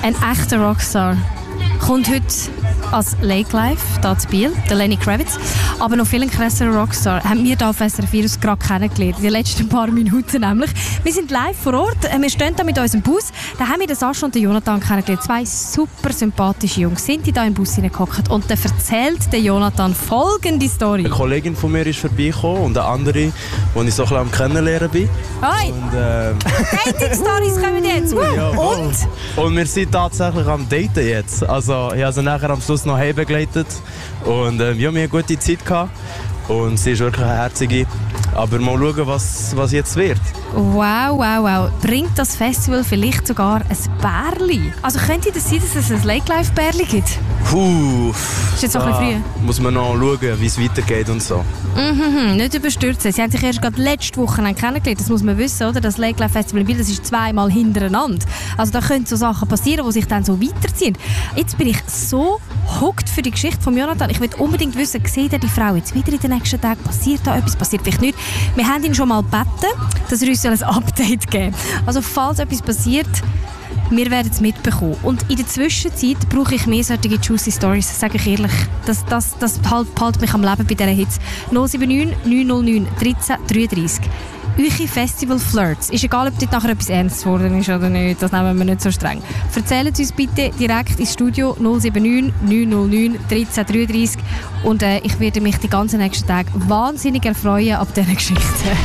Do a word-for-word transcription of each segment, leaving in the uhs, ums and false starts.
Ein echter Rockstar kommt heute als Lake Life, hier zu Biel, der Lenny Kravitz. Aber noch viel ein krasserer Rockstar haben wir hier auf S R F Virus gerade kennengelernt, in den letzten paar Minuten nämlich. Wir sind live vor Ort, wir stehen hier mit unserem Bus. Da haben wir den Sascha und den Jonathan kennengelernt. Zwei super sympathische Jungs sind die da im Bus hineingehockt. Und dann erzählt der Jonathan folgende Story. Eine Kollegin von mir ist vorbeigekommen und eine andere, die ich so ein bisschen am Kennenlernen bin. Hoi! Und, äh, Dating-Stories kommen jetzt. ja, und? Und wir sind tatsächlich am Daten jetzt. Also ich habe sie nachher am Schluss noch heimbegleitet. Und äh, wir haben eine gute Zeit gehabt. Und sie ist wirklich eine herzige. Aber mal schauen, was, was jetzt wird. Wow, wow, wow. Bringt das Festival vielleicht sogar ein Bärli? Also könnte das sein, dass es ein Lake Life Bärli gibt? Puh. Ist jetzt noch ein bisschen früh? Muss man noch schauen, wie es weitergeht und so. Mhm, nicht überstürzen. Sie haben sich erst gerade letzte Woche kennengelernt. Das muss man wissen, oder? Das Lake Life Festival in Biel, das ist zweimal hintereinander. Also da können so Sachen passieren, die sich dann so weiterziehen. Jetzt bin ich so hooked für die Geschichte von Jonathan. Ich will unbedingt wissen, sieht er die Frau jetzt wieder in den nächsten Tagen? Passiert da etwas? Passiert vielleicht nicht? Wir haben ihn schon mal gebeten, dass er uns ein Update geben soll. Also falls etwas passiert, wir werden es mitbekommen. Und in der Zwischenzeit brauche ich mehr solche juicy Stories, sage ich ehrlich. Das, das, das hält, hält mich am Leben bei diesen Hits. null sieben neun neun null neun dreizehn dreiunddreißig. Eure Festival Flirts. Ist egal, ob dort nachher etwas ernst geworden ist oder nicht. Das nehmen wir nicht so streng. Erzählt uns bitte direkt ins Studio null sieben neun neun null neun dreizehn dreiunddreißig. Und äh, ich werde mich die ganzen nächsten Tage wahnsinnig erfreuen ab diesen Geschichten.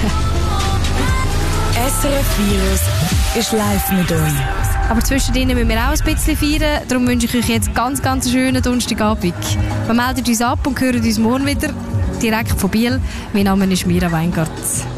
S R F Virus ist live mit euch. Aber zwischendrin müssen wir auch ein bisschen feiern. Darum wünsche ich euch jetzt ganz, ganz schönen Donnerstagabend. Wir melden uns ab und hören uns morgen wieder direkt von Biel. Mein Name ist Mira Weingart.